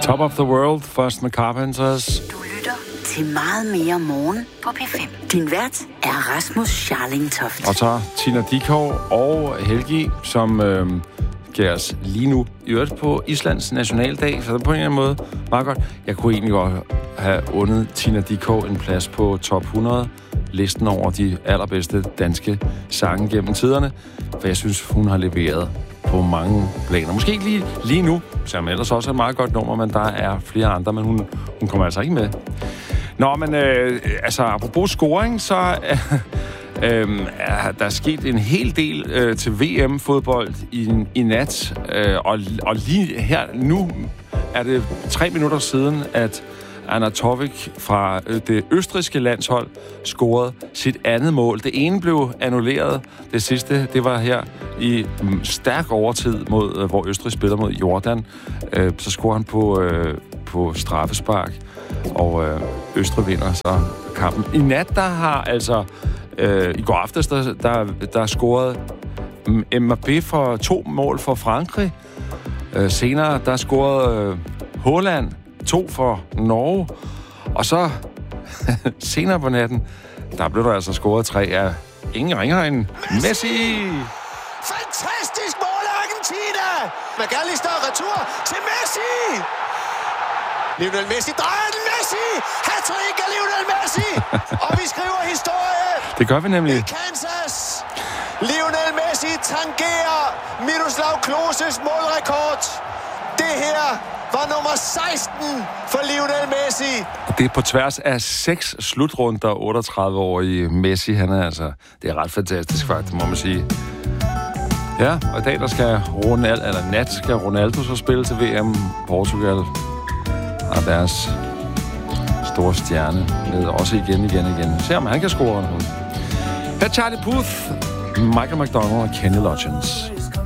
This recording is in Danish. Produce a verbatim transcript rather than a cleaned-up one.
Top of the World, først med Carpenters. Du lytter til Meget Mere Morgen på P fem. Din vært er Rasmus Scharling-Toft. Og så Tina Dickow og Helgi, som øh, giver os lige nu i øvrigt på Islands nationaldag. Så det er på en eller anden måde meget godt. Jeg kunne egentlig godt have undet Tina Dickow en plads på top hundrede. Listen over de allerbedste danske sange gennem tiderne. For jeg synes, hun har leveret på mange planer. Måske ikke lige, lige nu, som ellers også er et meget godt nummer, men der er flere andre, men hun, hun kommer altså ikke med. Nå, men øh, altså, apropos scoring, så øh, er der sket en hel del øh, til V M-fodbold i, i nat. Øh, og, og lige her nu er det tre minutter siden, at Arnautovic fra det østrigske landshold scorede sit andet mål. Det ene blev annulleret. Det sidste, det var her i stærk overtid, mod, hvor Østrig spiller mod Jordan. Så scorer han på, på straffespark, og Østrig vinder så kampen. I nat, der har altså i går aftes, der, der, der scorede Mbappé for to mål for Frankrig. Senere, der scorede Haaland to for Norge. Og så senere på natten, der blev der altså scoret tre af ingen ringer end Messi. Messi! Fantastisk mål af Argentina! McAllister retur til Messi! Lionel Messi drejer den. Messi! Hat-trick af Lionel Messi! Og vi skriver historie! Det gør vi nemlig. I Kansas! Lionel Messi tangerer Miroslav Kloses målrekord. Det her var nummer seksten for Lionel Messi. Og det er på tværs af seks slutrunder, otteogtredive-årige Messi. Han er altså... Det er ret fantastisk, faktisk, må man sige. Ja, og i dag, der skal Ronaldo, eller nat, skal Ronaldo så spille til V M. Portugal har deres store stjerne med også igen, igen, igen. Se om han kan score. Her er Charlie Puth, Michael McDonald og Kenny Loggins.